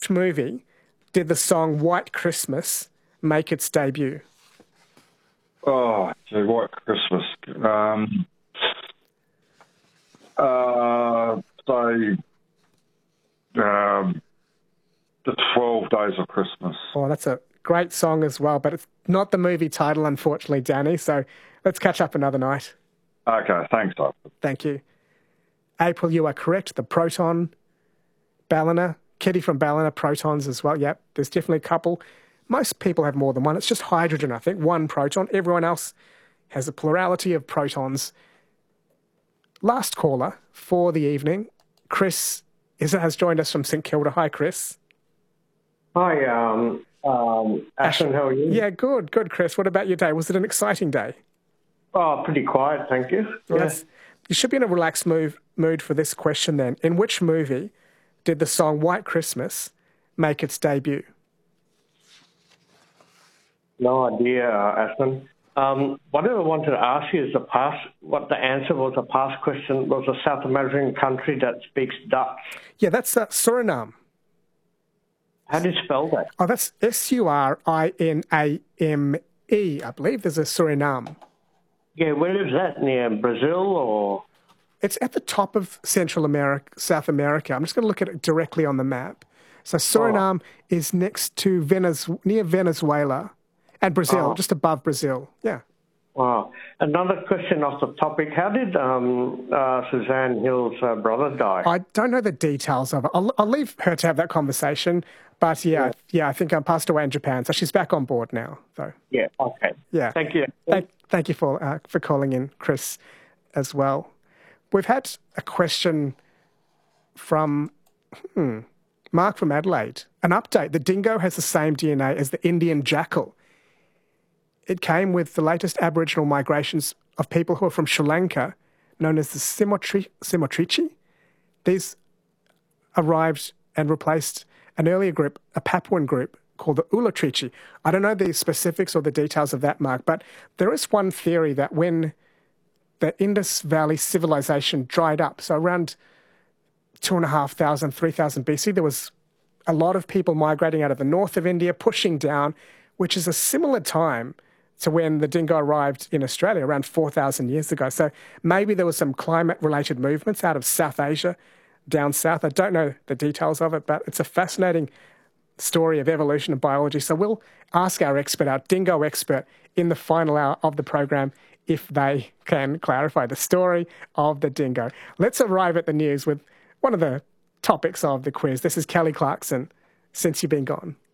which movie did the song White Christmas make its debut? Oh, gee, White Christmas. Say, the 12 Days of Christmas. Oh, that's a great song as well, but it's not the movie title, unfortunately, Danny, so let's catch up another night. Okay, thanks, Doc. Thank you. April, you are correct. The Proton, Ballina, Kitty from Ballina, protons as well. Yep, there's definitely a couple. Most people have more than one. It's just hydrogen, I think. One proton. Everyone else has a plurality of protons. Last caller for the evening, Chris has joined us from St Kilda. Hi, Chris. Hi, Ashton, how are you? Yeah, good, Chris. What about your day? Was it an exciting day? Oh, pretty quiet, thank you. Well, you should be in a relaxed mood for this question then. In which movie did the song White Christmas make its debut? No idea, Ashton. What I wanted to ask you is what the answer was, a past question, was a South American country that speaks Dutch. Yeah, that's Suriname. How do you spell that? Oh, that's Suriname, I believe. There's a Suriname. Yeah, where is that? Near Brazil or? It's at the top of Central America, South America. I'm just going to look at it directly on the map. So Suriname is next to near Venezuela and Brazil, just above Brazil. Yeah. Wow. Another question off the topic. How did Suzanne Hill's brother die? I don't know the details of it. I'll leave her to have that conversation. But yeah, I think I passed away in Japan. So she's back on board now, though. Yeah, okay. Yeah. Thank you. Thank you for calling in, Chris, as well. We've had a question from Mark from Adelaide. An update. The dingo has the same DNA as the Indian jackal. It came with the latest Aboriginal migrations of people who are from Sri Lanka, known as the Simotrici. These arrived and replaced an earlier group, a Papuan group, called the Ulatrici. I don't know the specifics or the details of that, Mark, but there is one theory that when the Indus Valley civilization dried up, so around 2,500, 3,000 BC, there was a lot of people migrating out of the north of India, pushing down, which is a similar time to when the dingo arrived in Australia around 4,000 years ago. So maybe there was some climate-related movements out of South Asia down south. I don't know the details of it, but it's a fascinating story of evolution and biology. So we'll ask our expert, our dingo expert, in the final hour of the program if they can clarify the story of the dingo. Let's arrive at the news with one of the topics of the quiz. This is Kelly Clarkson, Since You've Been Gone.